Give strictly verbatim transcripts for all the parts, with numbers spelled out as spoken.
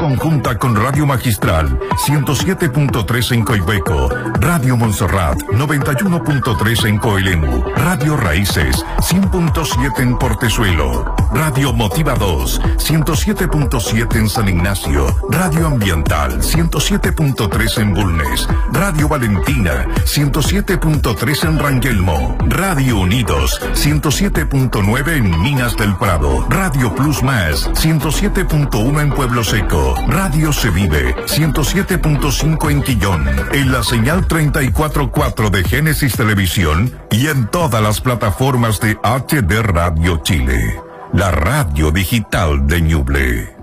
conjunta con Radio Magistral ciento siete punto tres en Coihueco, Radio Montserrat noventa y uno punto tres en Coelemu, Radio Raíces cien punto siete en Portezuelo, Radio Motiva dos ciento siete punto siete en San Ignacio, Radio Ambiental ciento siete punto tres en Bulnes, Radio Valentina ciento siete punto tres en Rangelmo, Radio Unidos ciento siete punto nueve en Minas del Prado, Radio Plus Más ciento siete punto uno en Pueblo Seco, Radio Se Vive ciento siete punto cinco en Quillón, en la señal treinta y cuatro punto cuatro de Génesis Televisión y en todas las plataformas de H D Radio Chile, la radio digital de Ñuble.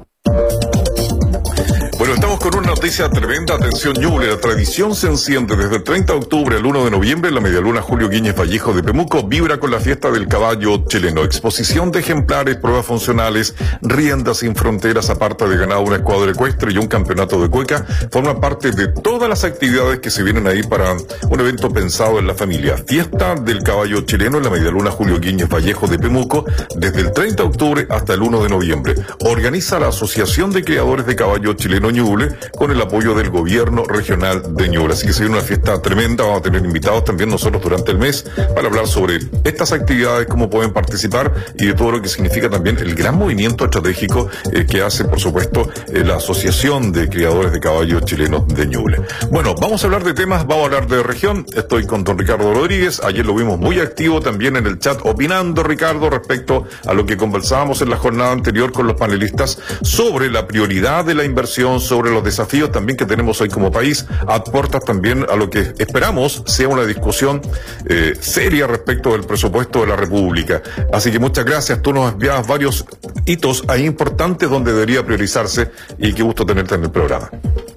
Bueno, estamos con una noticia tremenda. Atención, Ñuble, la tradición se enciende desde el treinta de octubre al uno de noviembre. La Medialuna Julio Guíñez Vallejo de Pemuco vibra con la fiesta del caballo chileno. Exposición de ejemplares, pruebas funcionales, riendas sin fronteras, aparte de ganado, una escuadra ecuestre y un campeonato de cueca, forman parte de todas las actividades que se vienen ahí para un evento pensado en la familia. Fiesta del caballo chileno en la Medialuna Julio Guíñez Vallejo de Pemuco desde el treinta de octubre hasta el uno de noviembre. Organiza la Asociación de Criadores de Caballo Chileno Ñuble con el apoyo del gobierno regional de Ñuble. Así que se viene una fiesta tremenda. Vamos a tener invitados también nosotros durante el mes para hablar sobre estas actividades, cómo pueden participar y de todo lo que significa también el gran movimiento estratégico eh, que hace, por supuesto, eh, la Asociación de Criadores de Caballos Chilenos de Ñuble. Bueno, vamos a hablar de temas, vamos a hablar de región. Estoy con don Ricardo Rodríguez. Ayer lo vimos muy activo también en el chat, opinando, Ricardo, respecto a lo que conversábamos en la jornada anterior con los panelistas sobre la prioridad de la inversión, sobre los desafíos también que tenemos hoy como país. Aportas también a lo que esperamos sea una discusión eh, seria respecto del presupuesto de la República. Así que muchas gracias. Tú nos envías varios hitos ahí importantes donde debería priorizarse y qué gusto tenerte en el programa.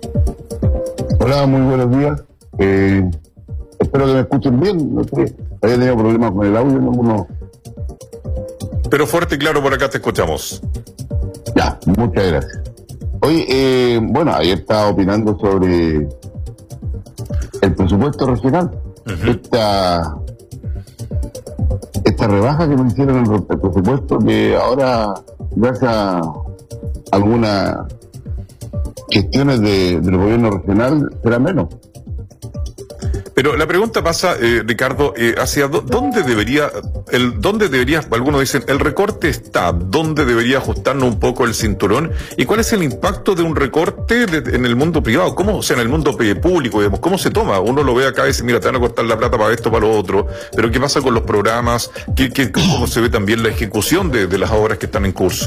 Hola, muy buenos días. Eh, espero que me escuchen bien. No sé, había tenido problemas con el audio, no uno. Pero fuerte y claro, por acá te escuchamos. Ya, muchas gracias. Hoy, eh, bueno, ayer estaba opinando sobre el presupuesto regional. Uh-huh. Esta, esta rebaja que nos hicieron en el presupuesto, que ahora, gracias a algunas gestiones de, del gobierno regional, será menos. Pero la pregunta pasa, eh, Ricardo, eh, hacia do, dónde debería, el, dónde debería, algunos dicen, el recorte está, dónde debería ajustarnos un poco el cinturón, y cuál es el impacto de un recorte de, en el mundo privado, cómo, o sea, en el mundo público, digamos, cómo se toma. Uno lo ve acá y dice, mira, te van a cortar la plata para esto, para lo otro, pero ¿qué pasa con los programas? ¿Qué, qué, cómo se ve también la ejecución de, de las obras que están en curso?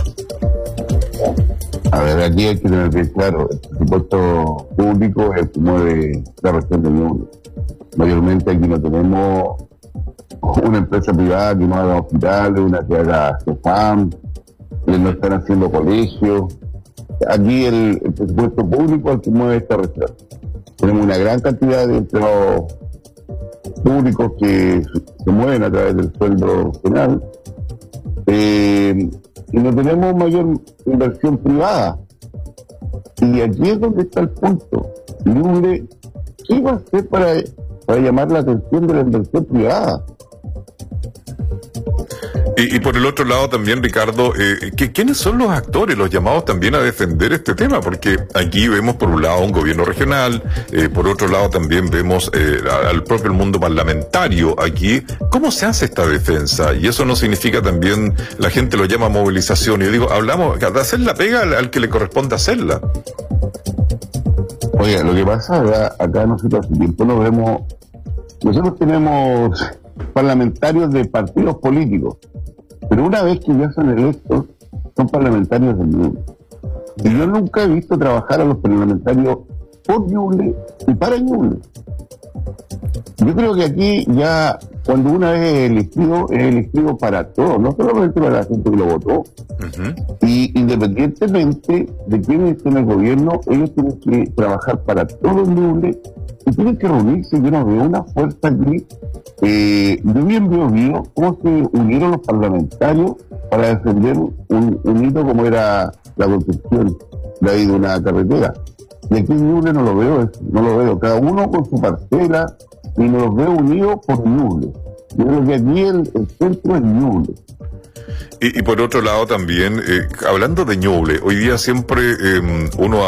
A ver, aquí hay que tener bien claro, el presupuesto público es el que mueve la región del mundo. Mayormente aquí no tenemos una empresa privada que no haga hospitales, una que haga CEFAM, que no están haciendo colegios. Aquí el, el presupuesto público es el que mueve esta región. Tenemos una gran cantidad de empleados públicos que se mueven a través del sueldo regional. Eh, y no tenemos mayor inversión privada. Y aquí es donde está el punto. Ñuble, ¿qué va a hacer para, para llamar la atención de la inversión privada? Y, y por el otro lado también, Ricardo, eh, que, ¿quiénes son los actores, los llamados también a defender este tema? Porque aquí vemos por un lado un gobierno regional, eh, por otro lado también vemos eh, al propio mundo parlamentario aquí. ¿Cómo se hace esta defensa? Y eso no significa también, la gente lo llama movilización. Y yo digo, hablamos de hacer la pega al, al que le corresponde hacerla. Oiga, lo que pasa acá, acá nosotros hace tiempo nos vemos, nosotros tenemos parlamentarios de partidos políticos, pero una vez que ya son electos, son parlamentarios del Ñuble. Y yo nunca he visto trabajar a los parlamentarios por Ñuble y para Ñuble. Yo creo que aquí ya, cuando una vez es elegido, es elegido para todos, no solamente para la gente que lo votó. Uh-huh. Y independientemente de quién esté en el gobierno, ellos tienen que trabajar para todo el Ñuble y tienen que reunirse. Yo no veo una fuerza aquí. Eh, yo bien veo bien cómo se unieron los parlamentarios para defender un, un hito como era la construcción de ahí de una carretera. Y aquí en Ñuble no lo veo, no lo veo. Cada uno con su parcela y no los veo unidos por Ñuble. Yo creo que aquí el, el centro es Ñuble. Y, y por otro lado también, eh, hablando de Ñuble, hoy día siempre eh, uno